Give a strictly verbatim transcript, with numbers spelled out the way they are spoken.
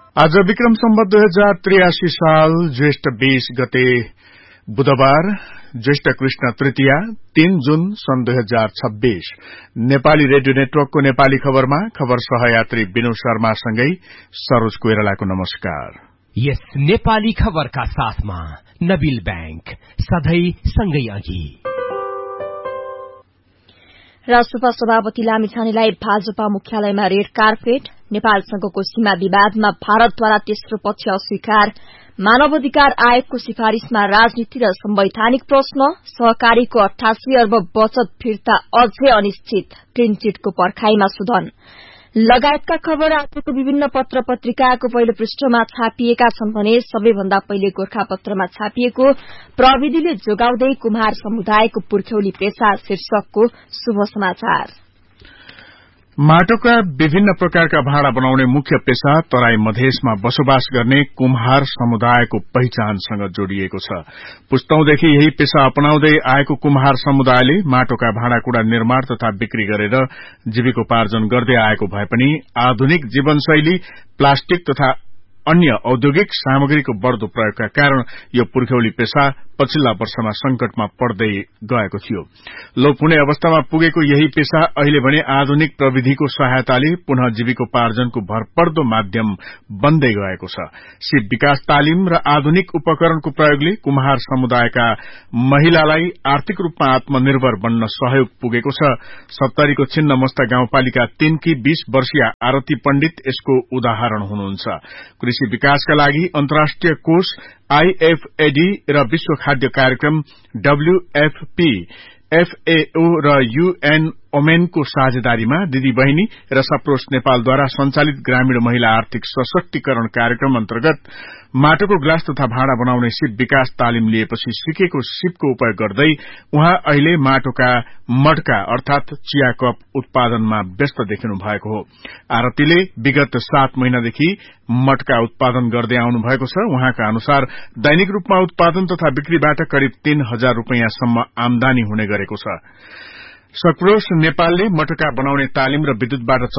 आज विक्रम सम्वत दुई हजार त्रियासी साल ज्येष्ठ बीस गते बुधबार ज्येष्ठ कृष्ण तृतीया तीन जून सन् दुई हजार छब्बीस नेपाली रेडियो नेटवर्कको नेपाली खबरमा खबर सहयात्री विनु शर्मासँगै सरोज कोइरालाको नमस्कार। यस नेपाली खबरका साथमा नबिल बैंक सधैं सँगै अघि। राष्ट्रपति सभापति लामिछानेलाई भाजपा मुख्यालयमा रेड कार्पेट। नेपालसँगको सीमा विवादमा भारतद्वारा तेस्रो पक्ष अस्वीकार। मानव अधिकार आयोगको सिफारिशमा राजनीति र संवैधानिक प्रश्न। सहकारीको अठासी अर्ब बचत फिर्ता अझै अनिश्चित। क्लीन चिटको पर्खाईमा सुधन लगायतका खबर आजको विभिन्न पत्र पत्रिकाको पहिलो पृष्ठमा छापिएका छन् भने सबैभन्दा पहिले गोर्खापत्रमा छापिएको प्रविधिले जोगाउँदै कुम्हार समुदायको पुर्ख्यौली पेशा शीर्षकको शुभ समाचार। माटोका विभिन्न प्रकारका भाँडा बनाउने मुख्य पेशा तराई मधेसमा बसोबास गर्ने कुम्हार समुदायको पहिचानसँग जोडिएको छ। पुस्तौंदेखि यही पेशा अपनाउँदै आएको कुम्हार समुदायले माटोका भाँडाकुड़ा निर्माण तथा बिक्री गरेर जीविकोपार्जन गर्दै आएको भए पनि आधुनिक जीवनशैली प्लास्टिक तथा अन्य औद्योगिक सामग्रीको बढ़दो प्रयोगका कारण यो पुर्ख्यौली पेशा पछिल्ला वर्षमा संकटमा पर्दै गएको थियो। लोप हुने अवस्थामा पुगेको यही पेशा अहिले भने आधुनिक प्रविधिको सहायताले पुनः जीविकोपार्जनको भरपर्दो माध्यम बन्दै गएको छ। सिप विकास तालिम र आधुनिक उपकरणको प्रयोगले कुम्हार समुदायका महिलालाई आर्थिक रूपमा आत्मनिर्भर बन्न सहयोग पुगेको छ। सत्तरीको छिन्नमस्ता गाउँपालिका तीनकी बीस वर्षीय आरती पण्डित यसको उदाहरण हुनुहुन्छ। कृषि विकासका लागि अन्तर्राष्ट्रिय कोष आईएफएडी र विश्व खाद्य कार्यक्रम डब्ल्यूएफपी एफएओ र यूएन ओमेनको साझेदारीमा दिदी बहिनी र सप्रोस नेपालद्वारा संचालित ग्रामीण महिला आर्थिक सशक्तिकरण कार्यक्रम अन्तर्गत माटोको ग्लास तथा भाँडा बनाउने सिप विकास तालिम लिएपछि सिकेको सिपको उपयोग गर्दै उहाँ अहिले माटोका मटका अर्थात चिया कप उत्पादनमा व्यस्त देखिनु भएको हो। आरतीले विगत सात महिनादेखि मटका उत्पादन गर्दै आउनु भएको छ। उहाँका अनुसार दैनिक रूपमा उत्पादन तथा बिक्रीबाट करिब तीन हजार रूपियाँसम्म आमदानी हुने गरेको छ। सप्रोस नेपालले मटका बनाउने तालिम र विद्युतबाट